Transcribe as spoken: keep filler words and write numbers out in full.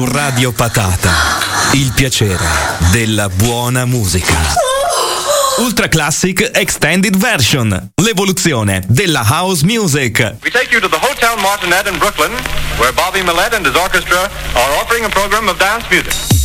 su Radio Patata. Il piacere della buona musica. Ultra Classic Extended Version. L'evoluzione della house music. We take you to the Hotel Martinet in Brooklyn, where Bobby Millett and his orchestra are offering a program of dance music.